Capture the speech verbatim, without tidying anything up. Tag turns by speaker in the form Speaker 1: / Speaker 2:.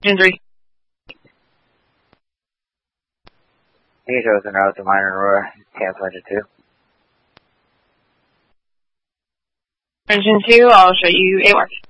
Speaker 1: Engine three.
Speaker 2: He shows en route to minor Aurora. Cancel engine two.
Speaker 1: Engine two, I'll show you A mark.